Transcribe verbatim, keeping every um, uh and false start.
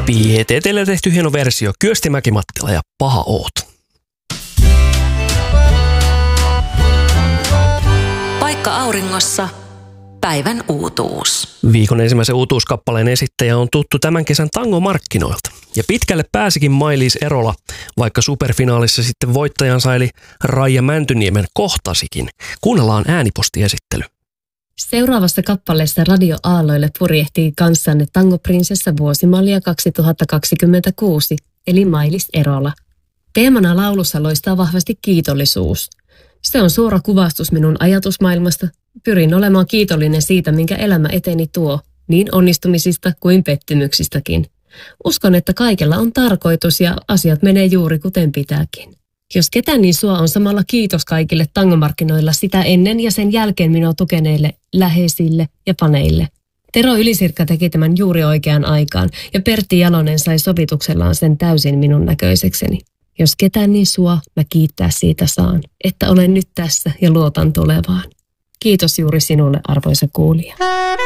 P T T:lle tehty hieno versio. Kyösti Mäki-Mattila ja Paha oot. Paikka auringossa. Päivän uutuus. Viikon ensimmäisen uutuuskappaleen esittäjä on tuttu tämän kesän tangomarkkinoilta. Ja pitkälle pääsikin Mailis Erola, vaikka superfinaalissa sitten voittajan saili Raija Mäntyniemen kohtasikin. Kuunnellaan äänipostiesittely. Seuraavassa kappaleessa radioaalloille purjehtii kanssanne tangoprinsessa vuosimallia kaksituhattakaksikymmentäkuusi, eli Mailis Erola. Teemana laulussa loistaa vahvasti kiitollisuus. Se on suora kuvastus minun ajatusmaailmasta. Pyrin olemaan kiitollinen siitä, minkä elämä eteni tuo, niin onnistumisista kuin pettymyksistäkin. Uskon, että kaikella on tarkoitus ja asiat menee juuri kuten pitääkin. Jos ketään, niin sua on samalla kiitos kaikille tangomarkkinoilla sitä ennen ja sen jälkeen minua tukeneille, läheisille ja paneille. Tero Ylisirkka teki tämän juuri oikeaan aikaan ja Pertti Jalonen sai sovituksellaan sen täysin minun näköisekseni. Jos ketään, niin sua mä kiittää siitä saan, että olen nyt tässä ja luotan tulevaan. Kiitos juuri sinulle, arvoisa kuulija.